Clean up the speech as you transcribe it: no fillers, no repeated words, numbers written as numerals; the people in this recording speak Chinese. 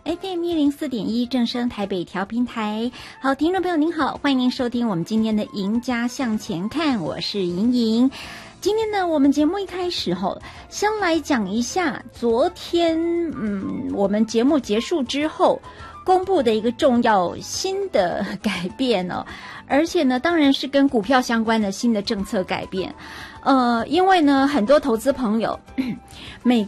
FM104.1正声台北调频台。好，听众朋友您好，欢迎您收听我们今天的赢家向前看，我是莹莹。今天呢，我们节目一开始先来讲一下昨天我们节目结束之后公布的一个重要新的改变而且呢，当然是跟股票相关的新的政策改变。因为呢，很多投资朋友每